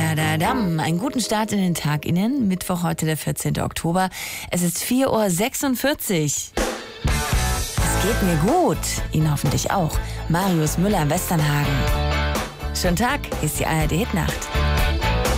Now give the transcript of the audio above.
Einen guten Start in den Tag Ihnen. Mittwoch, heute der 14. Oktober. Es ist 4:46 Uhr. Es geht mir gut. Ihnen hoffentlich auch. Marius Müller, Westernhagen. Schönen Tag, hier ist die ARD Hitnacht.